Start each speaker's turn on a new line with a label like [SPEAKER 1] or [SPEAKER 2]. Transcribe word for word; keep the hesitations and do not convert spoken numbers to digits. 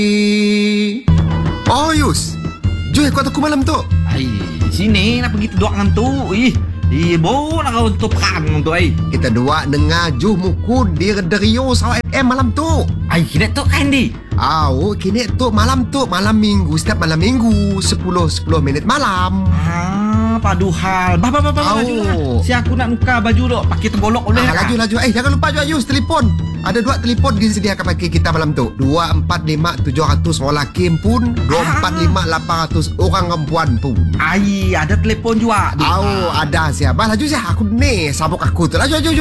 [SPEAKER 1] Oh, Yus. Joy, kau aku malam tu.
[SPEAKER 2] Ay, sini nak pergi tuduk dengan tu. Ih, ih, bawa nak kau untuk perang tu, ay.
[SPEAKER 1] Kita dua dengar Juh muku di Rio Sarawak F M malam tu.
[SPEAKER 2] Ay, kena tu kan di.
[SPEAKER 1] Oh, kini tu malam tu, malam minggu, setiap malam minggu, sepuluh sepuluh minit malam.
[SPEAKER 2] Ah, padu hal. Bah, bah, bah, bah,
[SPEAKER 1] Oh.
[SPEAKER 2] laju lah. Si aku nak nukar baju tu, pakai tergolok boleh
[SPEAKER 1] Ah,
[SPEAKER 2] tak?
[SPEAKER 1] laju, laju. Eh, jangan lupa juga Yus, telefon. Ada dua telefon disediakan pakai kita malam tu. Dua empat lima tujuh ratus orang laki pun, dua empat lima lapan ratus orang perempuan pun.
[SPEAKER 2] Ay, ada telefon juga.
[SPEAKER 1] Oh, ada siapa? Laju siapa? Aku ni sabuk aku tu. Laju, laju, laju.